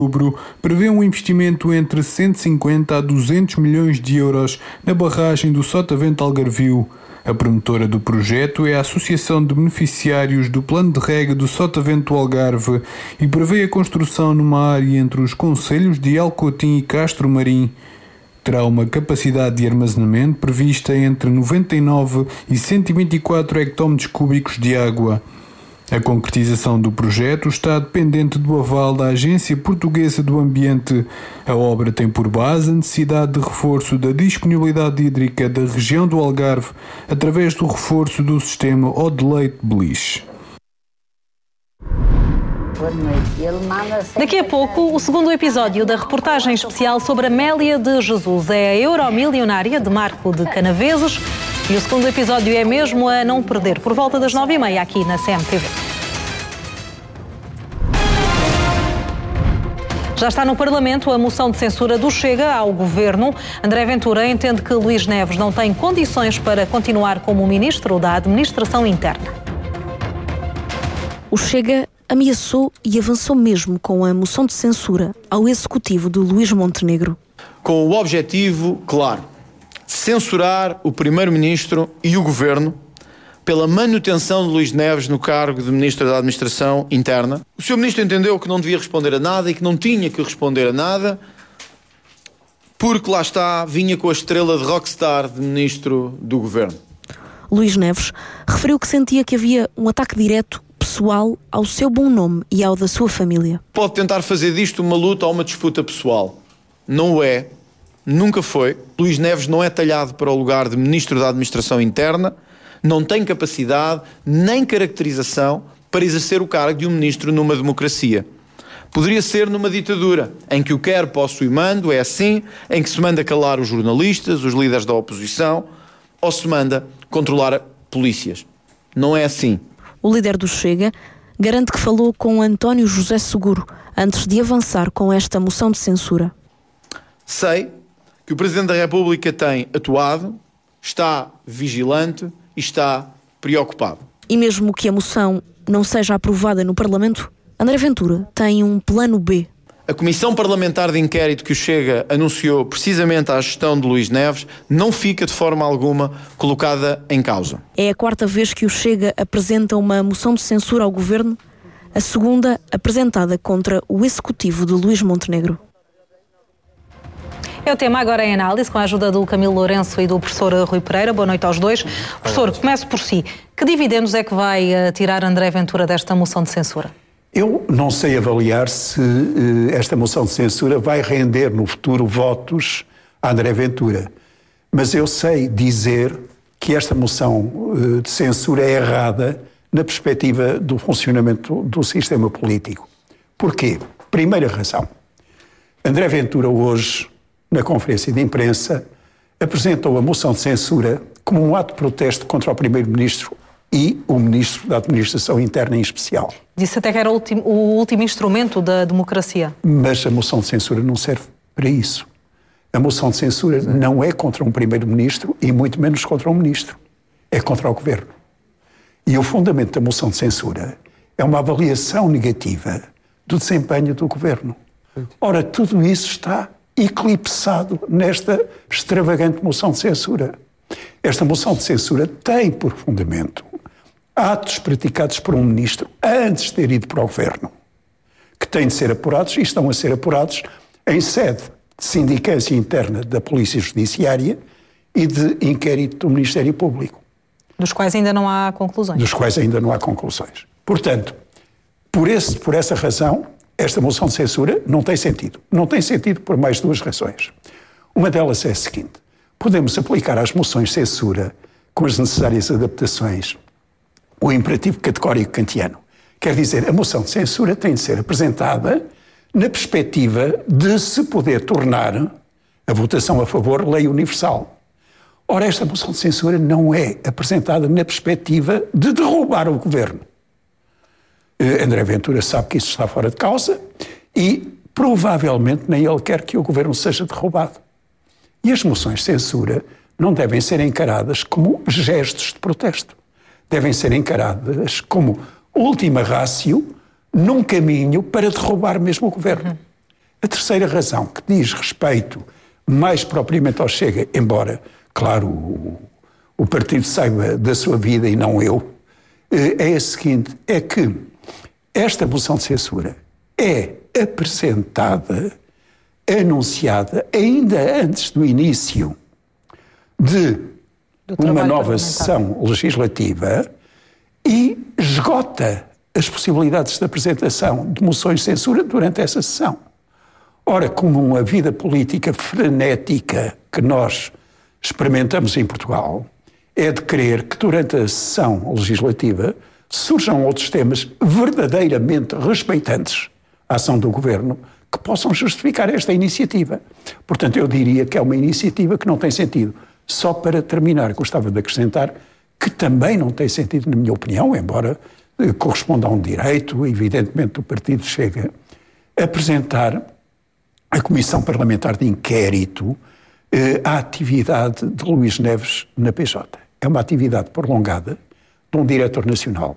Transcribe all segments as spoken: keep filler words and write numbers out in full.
outubro prevê um investimento entre cento e cinquenta a duzentos milhões de euros na barragem do Sotavento-Algarvio. A promotora do projeto é a Associação de Beneficiários do Plano de Rega do Sotavento do Algarve e prevê a construção numa área entre os concelhos de El Cotim e Castro Marim. Terá uma capacidade de armazenamento prevista entre noventa e nove e cento e vinte e quatro hectómetros cúbicos de água. A concretização do projeto está dependente do aval da Agência Portuguesa do Ambiente. A obra tem por base a necessidade de reforço da disponibilidade hídrica da região do Algarve através do reforço do sistema Odeleite-Beliche. Daqui a pouco, o segundo episódio da reportagem especial sobre Amélia de Jesus. É a euromilionária de Marco de Canaveses. E o segundo episódio é mesmo a não perder, por volta das nove e meia aqui na C M T V. Já está no Parlamento a moção de censura do Chega ao Governo. André Ventura entende que Luís Neves não tem condições para continuar como Ministro da Administração Interna. O Chega ameaçou e avançou mesmo com a moção de censura ao Executivo de Luís Montenegro. Com o objetivo, claro, de censurar o Primeiro-Ministro e o Governo pela manutenção de Luís Neves no cargo de Ministro da Administração Interna. O senhor Ministro entendeu que não devia responder a nada e que não tinha que responder a nada porque, lá está, vinha com a estrela de rockstar de Ministro do Governo. Luís Neves referiu que sentia que havia um ataque direto pessoal ao seu bom nome e ao da sua família. Pode tentar fazer disto uma luta ou uma disputa pessoal. Não o é. Nunca foi. Luís Neves não é talhado para o lugar de Ministro da Administração Interna, não tem capacidade nem caracterização para exercer o cargo de um Ministro numa democracia. Poderia ser numa ditadura, em que o quero, posso e mando, é assim, em que se manda calar os jornalistas, os líderes da oposição, ou se manda controlar polícias. Não é assim. O líder do Chega garante que falou com António José Seguro antes de avançar com esta moção de censura. Sei que o Presidente da República tem atuado, está vigilante e está preocupado. E mesmo que a moção não seja aprovada no Parlamento, André Ventura tem um plano B. A Comissão Parlamentar de Inquérito que o Chega anunciou precisamente à gestão de Luís Neves não fica de forma alguma colocada em causa. É a quarta vez que o Chega apresenta uma moção de censura ao Governo, a segunda apresentada contra o Executivo de Luís Montenegro. É o tema agora em análise, com a ajuda do Camilo Lourenço e do professor Rui Pereira. Boa noite aos dois. Professor, começo por si. Que dividendos é que vai tirar André Ventura desta moção de censura? Eu não sei avaliar se uh, esta moção de censura vai render no futuro votos a André Ventura. Mas eu sei dizer que esta moção uh, de censura é errada na perspectiva do funcionamento do sistema político. Porquê? Primeira razão. André Ventura hoje, na conferência de imprensa, apresentou a moção de censura como um ato de protesto contra o Primeiro-Ministro e o Ministro da Administração Interna em especial. Disse até que era o último, o último instrumento da democracia. Mas a moção de censura não serve para isso. A moção de censura não é contra um Primeiro-Ministro e muito menos contra um Ministro. É contra o Governo. E o fundamento da moção de censura é uma avaliação negativa do desempenho do Governo. Ora, tudo isso está eclipsado nesta extravagante moção de censura. Esta moção de censura tem por fundamento atos praticados por um ministro antes de ter ido para o Governo, que têm de ser apurados e estão a ser apurados em sede de sindicância interna da Polícia Judiciária e de inquérito do Ministério Público. Dos quais ainda não há conclusões. Dos quais ainda não há conclusões. Portanto, por, esse, por essa razão, esta moção de censura não tem sentido. Não tem sentido por mais duas razões. Uma delas é a seguinte: podemos aplicar às moções de censura, com as necessárias adaptações, o imperativo categórico kantiano. Quer dizer, a moção de censura tem de ser apresentada na perspectiva de se poder tornar a votação a favor lei universal. Ora, esta moção de censura não é apresentada na perspectiva de derrubar o Governo. André Ventura sabe que isso está fora de causa e provavelmente nem ele quer que o Governo seja derrubado. E as moções de censura não devem ser encaradas como gestos de protesto. Devem ser encaradas como última ratio num caminho para derrubar mesmo o Governo. A terceira razão, que diz respeito mais propriamente ao Chega, embora, claro, o, o partido saiba da sua vida e não eu, é a seguinte, é que esta moção de censura é apresentada, anunciada, ainda antes do início de uma nova sessão legislativa e esgota as possibilidades de apresentação de moções de censura durante essa sessão. Ora, como uma vida política frenética que nós experimentamos em Portugal, é de crer que durante a sessão legislativa surjam outros temas verdadeiramente respeitantes à ação do Governo que possam justificar esta iniciativa. Portanto, eu diria que é uma iniciativa que não tem sentido. Só para terminar, gostava de acrescentar que também não tem sentido, na minha opinião, embora corresponda a um direito, evidentemente, do Partido Chega, apresentar a Comissão Parlamentar de Inquérito eh, à atividade de Luís Neves na P J. É uma atividade prolongada de um diretor nacional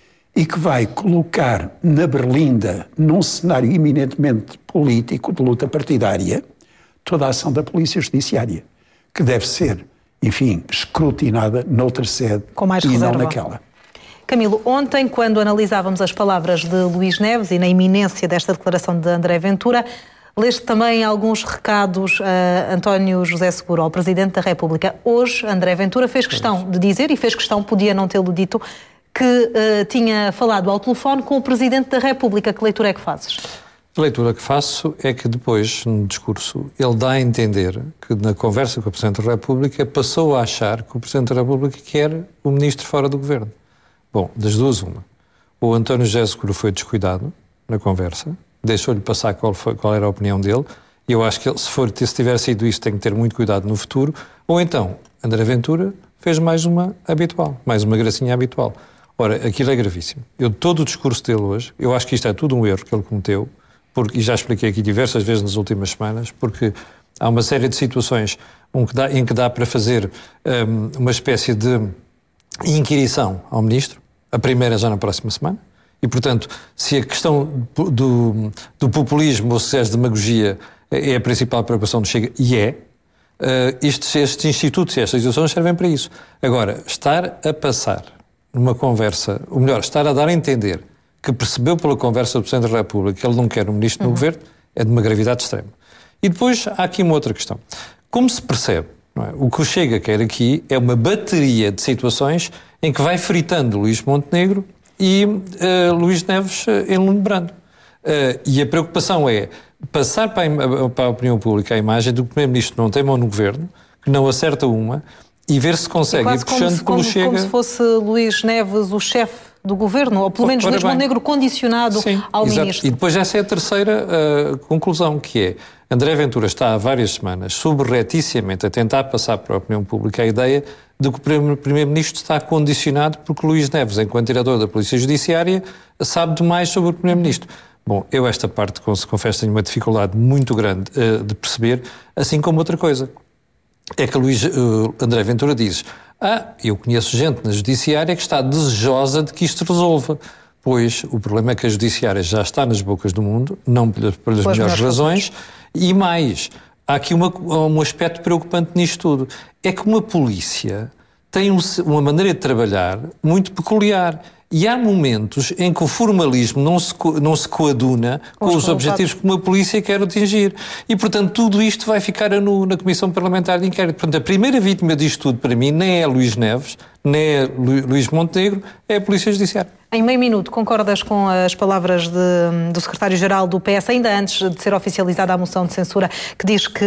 e que vai colocar na berlinda, num cenário eminentemente político, de luta partidária, toda a ação da Polícia Judiciária, que deve ser, enfim, escrutinada noutra sede com mais e reserva. não naquela. Camilo, ontem, quando analisávamos as palavras de Luís Neves e na iminência desta declaração de André Ventura, leste também alguns recados a António José Seguro, ao Presidente da República. Hoje, André Ventura fez questão de dizer, e fez questão, podia não tê-lo dito, que uh, tinha falado ao telefone com o Presidente da República. Que leitura é que fazes? A leitura que faço é que depois, no discurso, ele dá a entender que na conversa com o Presidente da República passou a achar que o Presidente da República quer o Ministro fora do Governo. Bom, das duas, uma. O António José Seguro foi descuidado na conversa, deixou-lhe passar qual, foi, qual era a opinião dele, e eu acho que ele, se, for, se tiver sido isso, tem que ter muito cuidado no futuro, ou então, André Ventura fez mais uma habitual, mais uma gracinha habitual. Ora, aquilo é gravíssimo. Eu, todo o discurso dele hoje, eu acho que isto é tudo um erro que ele cometeu, porque, e já expliquei aqui diversas vezes nas últimas semanas, porque há uma série de situações um que dá, em que dá para fazer um, uma espécie de inquirição ao Ministro, a primeira já na próxima semana, e, portanto, se a questão do, do populismo ou se é de demagogia é a principal preocupação do Chega, e é, uh, estes, estes institutos e estas instituições servem para isso. Agora, estar a passar numa conversa, ou melhor, estar a dar a entender que percebeu pela conversa do Presidente da República que ele não quer um Ministro uhum. no Governo, é de uma gravidade extrema. E depois há aqui uma outra questão. Como se percebe, não é? O que o Chega quer aqui é uma bateria de situações em que vai fritando Luís Montenegro e uh, Luís Neves uh, enlumbrando. Uh, e a preocupação é passar para a, para a opinião pública a imagem do que o Primeiro-Ministro não tem mão no Governo, que não acerta uma, e ver se consegue ir puxando pelo como, Chega... Como se fosse Luís Neves o chefe do Governo, ou pelo menos Luís Montenegro condicionado Sim, ao exato. Ministro. E depois essa é a terceira uh, conclusão, que é André Ventura está há várias semanas subrepticiamente a tentar passar para a opinião pública a ideia de que o Primeiro-Ministro está condicionado porque Luís Neves, enquanto diretor da Polícia Judiciária, sabe demais sobre o Primeiro-Ministro. Bom, eu esta parte, confesso, tenho uma dificuldade muito grande uh, de perceber, assim como outra coisa. É que Luís, uh, André Ventura diz: ah, eu conheço gente na Judiciária que está desejosa de que isto resolva. Pois o problema é que a Judiciária já está nas bocas do mundo, não pelas, pelas melhores razões, e mais, há aqui uma, um aspecto preocupante nisto tudo. É que uma polícia tem um, uma maneira de trabalhar muito peculiar. E há momentos em que o formalismo não se, não se coaduna com os, os objetivos que uma polícia quer atingir. E, portanto, tudo isto vai ficar no, na Comissão Parlamentar de Inquérito. Portanto, a primeira vítima disto tudo, para mim, nem é Luís Neves, nem é Lu, Luís Montenegro, é a Polícia Judiciária. Em meio minuto, concordas com as palavras de, do secretário-geral do P S, ainda antes de ser oficializada a moção de censura, que diz que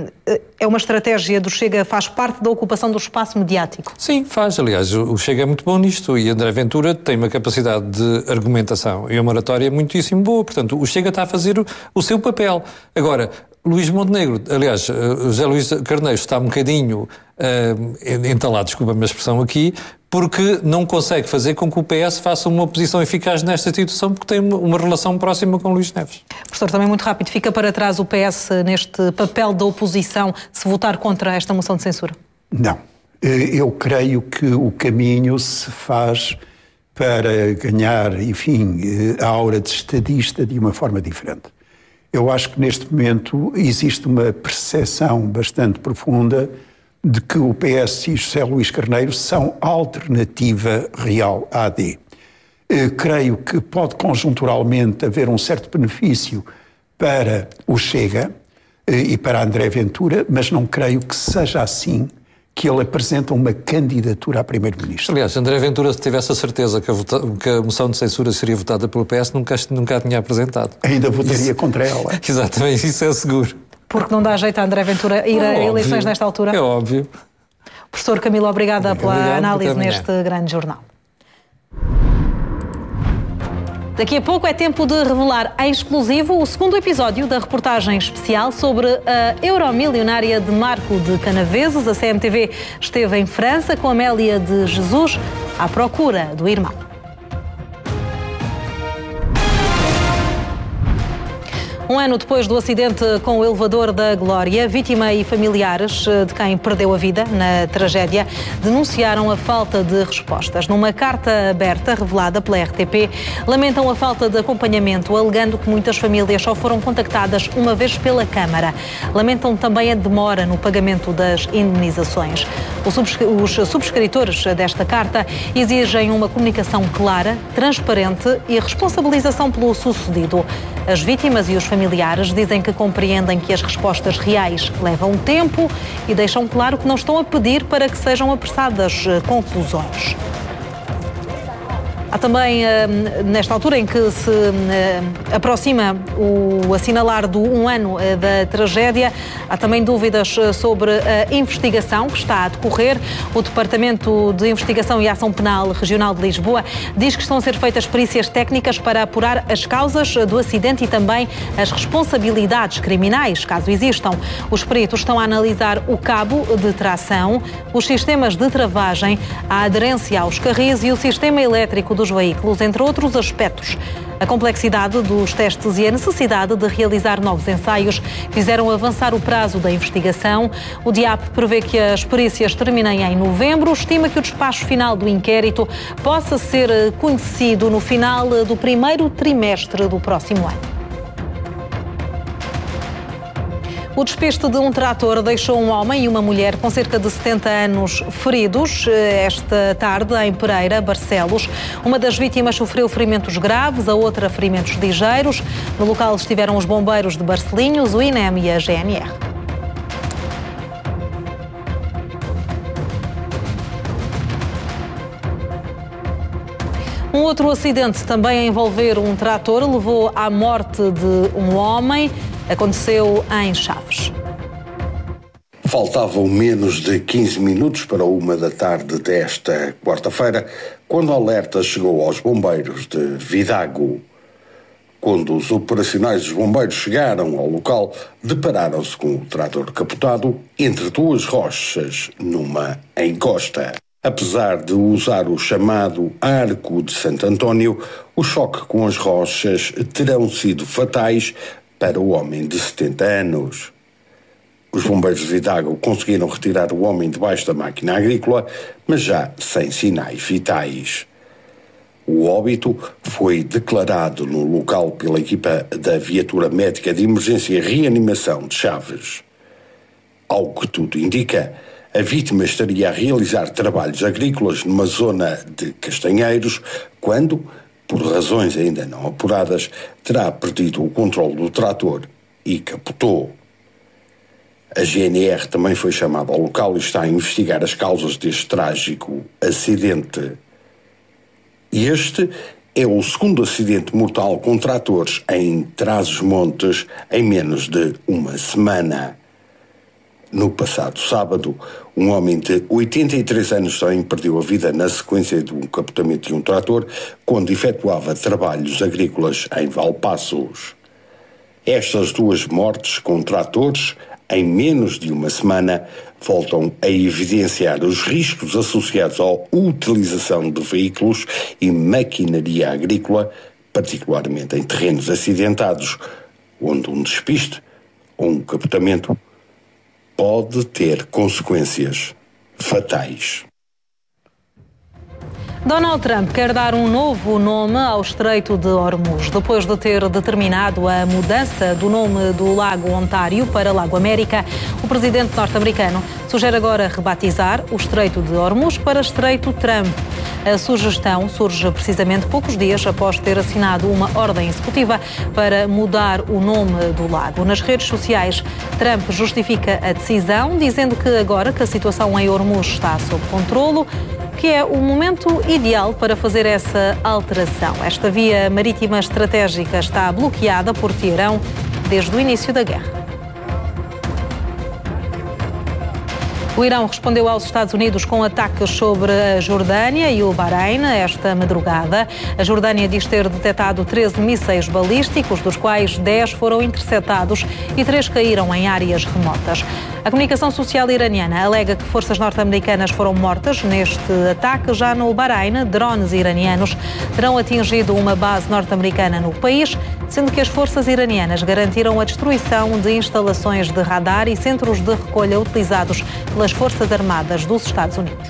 é uma estratégia do Chega, faz parte da ocupação do espaço mediático? Sim, faz. Aliás, o Chega é muito bom nisto e André Ventura tem uma capacidade de argumentação e uma oratória muitíssimo boa. Portanto, o Chega está a fazer o, o seu papel. Agora, Luís Montenegro, aliás, José Luís Carneiro está um bocadinho uh, entalado, desculpa-me a expressão aqui, porque não consegue fazer com que o P S faça uma oposição eficaz nesta situação, porque tem uma relação próxima com Luís Neves. Professor, também muito rápido, fica para trás o P S neste papel da oposição se votar contra esta moção de censura? Não. Eu creio que o caminho se faz para ganhar, enfim, a aura de estadista de uma forma diferente. Eu acho que neste momento existe uma percepção bastante profunda de que o P S e José Luís Carneiro são alternativa real à A D. Creio que pode conjunturalmente haver um certo benefício para o Chega e para André Ventura, mas não creio que seja assim que ele apresenta uma candidatura a primeiro-ministro. Aliás, André Ventura, se tivesse a certeza que a, vota, que a moção de censura seria votada pelo P S, nunca, nunca a tinha apresentado. Ainda votaria isso, contra ela. Exatamente, isso é seguro. Porque não dá jeito a André Ventura ir é a eleições óbvio, nesta altura? É óbvio. Professor Camilo, obrigada pela Obrigado, análise neste grande jornal. Daqui a pouco é tempo de revelar em exclusivo o segundo episódio da reportagem especial sobre a euromilionária de Marco de Canaveses. A C M T V esteve em França com Amélia de Jesus à procura do irmão. Um ano depois do acidente com o elevador da Glória, vítima e familiares de quem perdeu a vida na tragédia denunciaram a falta de respostas. Numa carta aberta revelada pela R T P, lamentam a falta de acompanhamento, alegando que muitas famílias só foram contactadas uma vez pela Câmara. Lamentam também a demora no pagamento das indemnizações. Os subscritores desta carta exigem uma comunicação clara, transparente e responsabilização pelo sucedido. As vítimas e os familiares dizem que compreendem que as respostas reais levam tempo e deixam claro que não estão a pedir para que sejam apressadas conclusões. Há também, nesta altura em que se aproxima o assinalar do um ano da tragédia, há também dúvidas sobre a investigação que está a decorrer. O Departamento de Investigação e Ação Penal Regional de Lisboa diz que estão a ser feitas perícias técnicas para apurar as causas do acidente e também as responsabilidades criminais, caso existam. Os peritos estão a analisar o cabo de tração, os sistemas de travagem, a aderência aos carris e o sistema elétrico do dos veículos, entre outros aspectos. A complexidade dos testes e a necessidade de realizar novos ensaios fizeram avançar o prazo da investigação. O D I A P prevê que as perícias terminem em novembro. Estima que o despacho final do inquérito possa ser conhecido no final do primeiro trimestre do próximo ano. O despiste de um trator deixou um homem e uma mulher com cerca de setenta anos feridos esta tarde em Pereira, Barcelos. Uma das vítimas sofreu ferimentos graves, a outra ferimentos ligeiros. No local estiveram os bombeiros de Barcelinhos, o I N E M e a G N R. Um outro acidente também a envolver um trator levou à morte de um homem. Aconteceu em Chaves. Faltavam menos de quinze minutos para uma da tarde desta quarta-feira, quando o alerta chegou aos bombeiros de Vidago. Quando os operacionais dos bombeiros chegaram ao local, depararam-se com o trator capotado entre duas rochas numa encosta. Apesar de usar o chamado Arco de Santo António, o choque com as rochas terão sido fatais para o homem de setenta anos. Os bombeiros de Vidago conseguiram retirar o homem debaixo da máquina agrícola, mas já sem sinais vitais. O óbito foi declarado no local pela equipa da Viatura Médica de Emergência e Reanimação de Chaves. Ao que tudo indica, a vítima estaria a realizar trabalhos agrícolas numa zona de castanheiros, quando, por razões ainda não apuradas, terá perdido o controle do trator e capotou. A G N R também foi chamada ao local e está a investigar as causas deste trágico acidente. Este é o segundo acidente mortal com tratores em Trás-os-Montes em menos de uma semana. No passado sábado, um homem de oitenta e três anos também perdeu a vida na sequência de um capotamento de um trator quando efetuava trabalhos agrícolas em Valpaços. Estas duas mortes com tratores em menos de uma semana voltam a evidenciar os riscos associados à utilização de veículos e maquinaria agrícola, particularmente em terrenos acidentados, onde um despiste ou um capotamento pode ter consequências fatais. Donald Trump quer dar um novo nome ao Estreito de Hormuz, depois de ter determinado a mudança do nome do Lago Ontário para Lago América. O presidente norte-americano sugere agora rebatizar o Estreito de Hormuz para Estreito Trump. A sugestão surge precisamente poucos dias após ter assinado uma ordem executiva para mudar o nome do lago. Nas redes sociais, Trump justifica a decisão, dizendo que agora que a situação em Hormuz está sob controlo, que é o momento ideal para fazer essa alteração. Esta via marítima estratégica está bloqueada por Teherão desde o início da guerra. O Irão respondeu aos Estados Unidos com ataques sobre a Jordânia e o Bahrein esta madrugada. A Jordânia diz ter detectado treze mísseis balísticos, dos quais dez foram interceptados e três caíram em áreas remotas. A comunicação social iraniana alega que forças norte-americanas foram mortas neste ataque. Já no Bahrein, drones iranianos terão atingido uma base norte-americana no país, sendo que as forças iranianas garantiram a destruição de instalações de radar e centros de recolha utilizados pelas Forças Armadas dos Estados Unidos.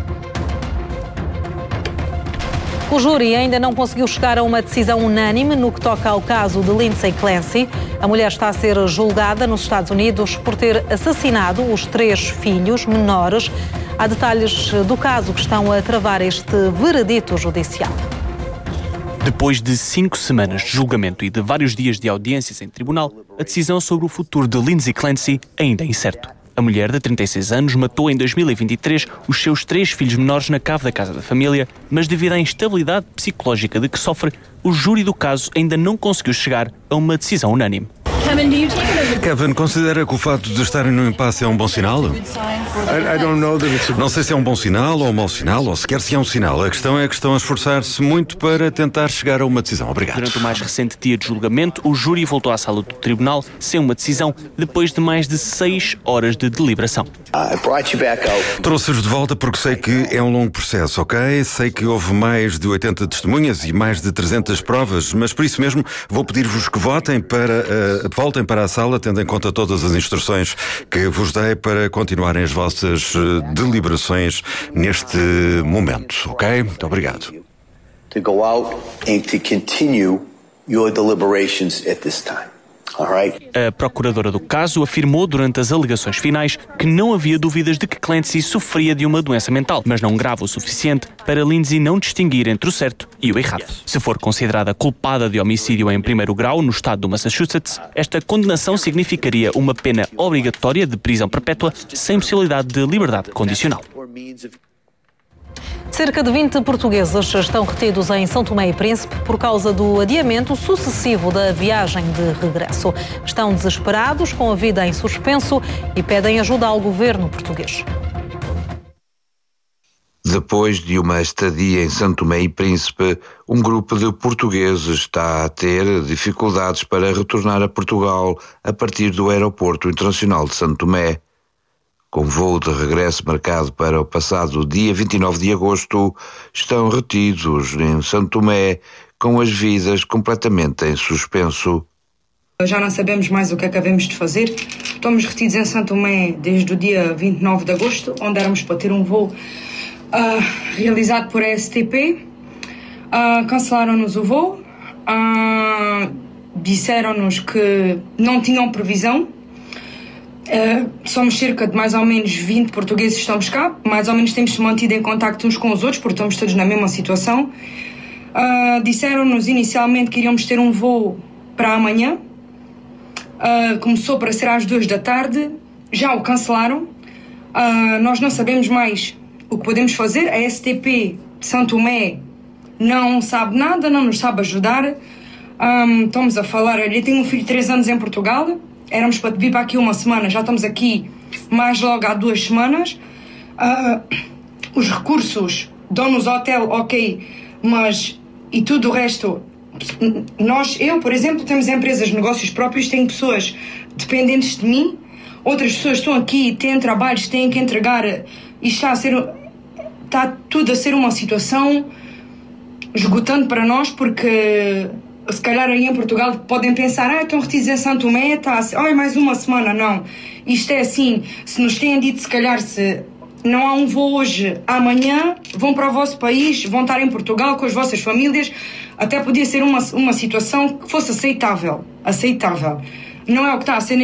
O júri ainda não conseguiu chegar a uma decisão unânime no que toca ao caso de Lindsay Clancy. A mulher está a ser julgada nos Estados Unidos por ter assassinado os três filhos menores. Há detalhes do caso que estão a travar este veredito judicial. Depois de cinco semanas de julgamento e de vários dias de audiências em tribunal, a decisão sobre o futuro de Lindsay Clancy ainda é incerto. A mulher, de trinta e seis anos, matou em dois mil e vinte e três os seus três filhos menores na cave da casa da família, mas devido à instabilidade psicológica de que sofre, o júri do caso ainda não conseguiu chegar a uma decisão unânime. Kevin, considera que o fato de estarem no impasse é um bom sinal? Não sei se é um bom sinal ou um mau sinal, ou sequer se é um sinal. A questão é que estão a esforçar-se muito para tentar chegar a uma decisão. Obrigado. Durante o mais recente dia de julgamento, o júri voltou à sala do tribunal sem uma decisão depois de mais de seis horas de deliberação. Trouxe-os de volta porque sei que é um longo processo, ok? Sei que houve mais de oitenta testemunhas e mais de trezentas provas, mas por isso mesmo vou pedir-vos que votem para, uh, voltem para a sala, tendo em conta todas as instruções que vos dei para continuarem as vossas uh, deliberações neste momento, ok? Muito obrigado. To go out and to continue your deliberations at this time. A procuradora do caso afirmou durante as alegações finais que não havia dúvidas de que Clancy sofria de uma doença mental, mas não grave o suficiente para Lindsay não distinguir entre o certo e o errado. Se for considerada culpada de homicídio em primeiro grau no estado do Massachusetts, esta condenação significaria uma pena obrigatória de prisão perpétua sem possibilidade de liberdade condicional. Cerca de vinte portugueses estão retidos em São Tomé e Príncipe por causa do adiamento sucessivo da viagem de regresso. Estão desesperados, com a vida em suspenso e pedem ajuda ao governo português. Depois de uma estadia em São Tomé e Príncipe, um grupo de portugueses está a ter dificuldades para retornar a Portugal a partir do Aeroporto Internacional de São Tomé. Com voo de regresso marcado para o passado dia vinte e nove de agosto, estão retidos em São Tomé, com as vidas completamente em suspenso. Já não sabemos mais o que é que havemos de fazer. Estamos retidos em São Tomé desde o dia vinte e nove de agosto, onde éramos para ter um voo uh, realizado por A S T P. Uh, cancelaram-nos o voo, uh, disseram-nos que não tinham previsão. Uh, somos cerca de mais ou menos vinte portugueses que estamos cá, mais ou menos temos mantido em contacto uns com os outros, porque estamos todos na mesma situação. Uh, disseram-nos inicialmente que iríamos ter um voo para amanhã, uh, começou para ser às duas da tarde, já o cancelaram. Uh, nós não sabemos mais o que podemos fazer. A S T P de São Tomé não sabe nada, não nos sabe ajudar. Um, estamos a falar, eu tenho um filho de três anos em Portugal. Éramos para vir para aqui uma semana, já estamos aqui mais logo há duas semanas. Uh, os recursos dão-nos hotel, ok, mas e tudo o resto? Nós, eu, por exemplo, temos empresas, negócios próprios, tenho pessoas dependentes de mim, outras pessoas estão aqui, têm trabalhos, têm que entregar. E está a ser, está tudo a ser uma situação esgotante para nós, porque se calhar aí em Portugal podem pensar, ah, estão retidos em São Tomé, está assim, oh, é mais uma semana. Não, isto é assim, se nos têm dito se calhar se não há um voo hoje, amanhã vão para o vosso país, vão estar em Portugal com as vossas famílias, até podia ser uma, uma situação que fosse aceitável, aceitável. Não é o que está a ser